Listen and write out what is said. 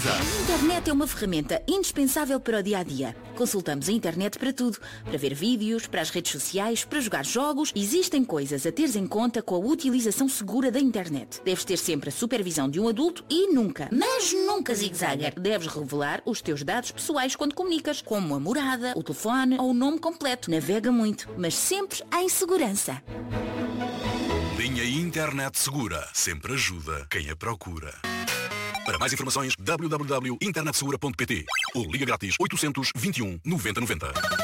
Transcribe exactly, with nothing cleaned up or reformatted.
casa. A internet é uma ferramenta indispensável para o dia-a-dia. Consultamos a internet para tudo. Para ver vídeos, para as redes sociais, para jogar jogos. Existem coisas a teres em conta com a utilização segura da internet. Deves ter sempre a supervisão de um adulto e nunca, mas nunca zigue-zague, deves revelar os teus dados pessoais quando comunicas, como a morada, o telefone ou o nome completo. Navega muito, mas sempre em segurança. Linha Internet Segura sempre ajuda quem a procura. Para mais informações, w w w ponto internet segura ponto p t ou liga grátis oitocentos, vinte e um, noventa, noventa.